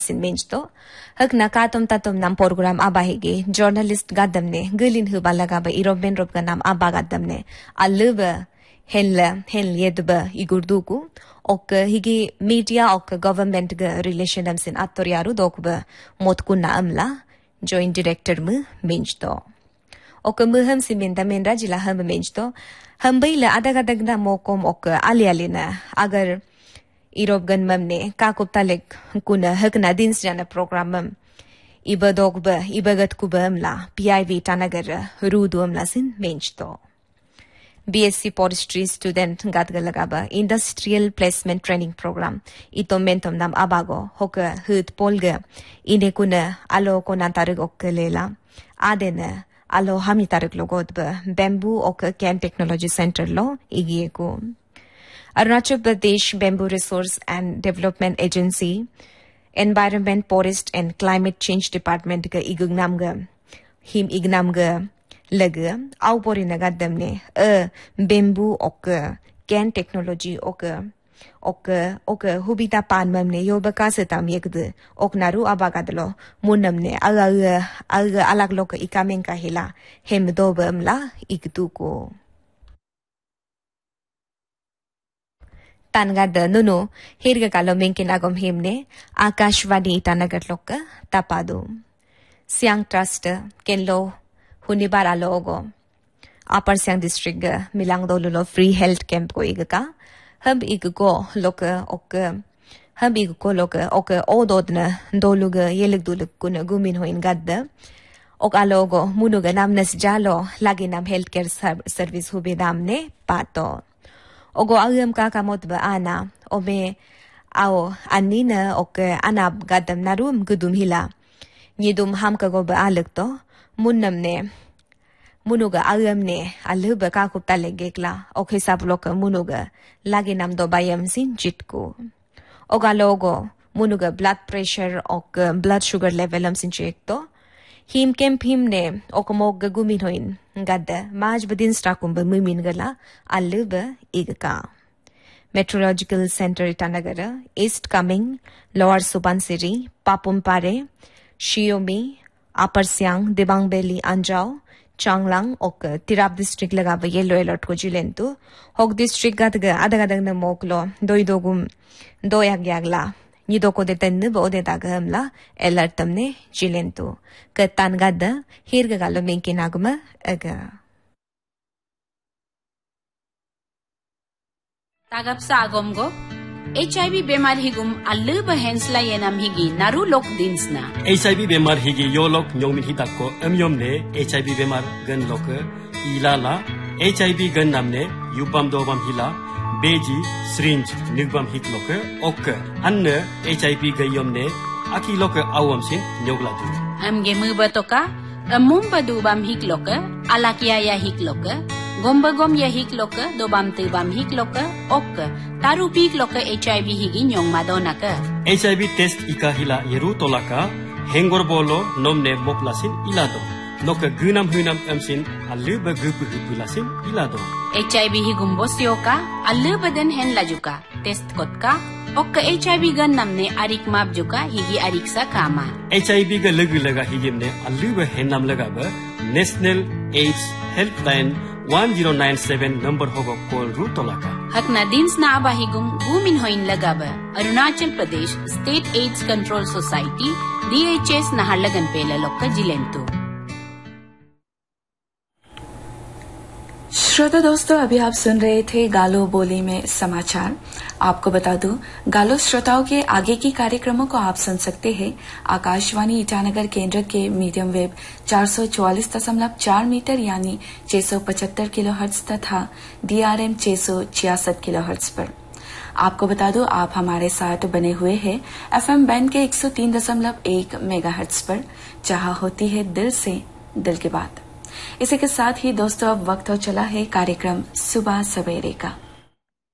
Sinmenjto, Hagna Katom Tatom Nam program Abahige, journalist Gadamne, Gulin Hubalagaba, Iroben Robganam Abagadamne, Aluba, Hella, Yedba, Igurduku, Ok Higi media ok government relations in Atoriaru Dokba, Motkuna Amla, joint director mu, Menjto. Ok Muham Siminda Mendra Jilaham Menjto, Humbaila Adagadagna Mokom ok Alialina, Agar Irobgan mamne kakuptalek kuna hagna dins jana programmam iba dogba ibagat kubamla PIV tanagar rudumla sin menjto BSc Forestry student gadgalagaba Industrial Placement Training Program ito mentom nam abago hoka hud polga ine kuna alo konantarug okkelela adena alo hamitarug logodba Bamboo ok Can Technology Center lo igieko Arunachal Pradesh Bamboo Resource and Development Agency, Environment, Forest and Climate Change Department ka ignamga, him ignamga laga, au pori nagadamne, bamboo oka, can technology oka, hubita pan mamne yobaka setam yekde, oknaru abagadlo, munamne, aga alagloka ikamenka hila, hem dobamla ikduko. Tangada nuno, hirga kalo mingkin agom himne, Akashvani tanagatloka, tapado. Siang Trust, Kenlo, Hunibara logo. Upper Siang District, Milang dolulo free health camp ko igaka. Hub igugo loka oka. Hub igugo loka oka ododna doluga yeligduluk kuna gumin ho ingadda. Ok alogo munuga namnas jalo lagi nam healthcare service hubidamne pato. Ogo agam kakamot ba ana ome ao anina ok anab gadam narum gudum hila nidum ham kago ba alekto munnamne munuga agamne alhuba kakup talegekla ok hisab loka munuga lagi nam do bayam sin jitko oga logo munuga blood pressure ok blood sugar level am sin chekto him kemp himne ok mog gumin hoin gadda maj badin stakum ba mumin gala alluba igaka Meteorological Center Itanagara East Coming Lower Subansiri Papumpare Shiomi Upper Siang Dibang Valley Anjao Changlang ok Tirap district lagaba yellow alert ko jilentu Hog district gadaga adagadang na moklo doidogum doyagyagla Nidoko de tenne bo de dagamla alertamne jilentu Katan gada hirga galo minkinaguma aga Tagap sa agom go, HIV bemar higum alluba hensla yenam higi naru lok dins na. HIV bemar higi yolok nyongmin hitako emyomne HIV bemar gan lok ilala HIV gan namne yubam dobam hila beji syringe nigbam hitlok ok anne HIV gayomne aki lok awam sin nyoglatu. Amge mubatoka amum badubam hiklok alakia ya hiklok Gombagom ya hikloka dobam tebam hikloka ok taru pikloka HIV higi nyong madona ka HIV test ika hila yeru tolaka hengor bolo nomne moklasin ilado noka gunam hunam amsin aluba gupu hupulasin ilado HIV higum bosyoka aluba den hen lajuka test kotka ok HIV gan namne arik map juga higi ariksa kama HIV ga lagu laga higimne aluba hen nam laga ba National AIDS Helpline 1097 number hogo call ru tolaka hakna dins na abahigum gumin hoin lagaba Arunachal Pradesh State AIDS Control Society DHS naharlagan pela lokka jilentu श्रोता दोस्तों अभी आप सुन रहे थे गालो बोली में समाचार आपको बता दूं गालो श्रोताओं के आगे की कार्यक्रमों को आप सुन सकते हैं आकाशवाणी ईटानगर केंद्र के मीडियम वेव 444.4 मीटर यानी 675 किलोहर्ट्ज तथा DRM 666 किलोहर्ट्ज पर आपको बता दूं आप हमारे साथ बने हुए हैं FM बैंड के 103.1 मेगाहर्ट्ज पर जहां होती है दिल से दिल की बात इसी के साथ ही दोस्तों अब वक्त हो चला है कार्यक्रम सुबह सवेरे का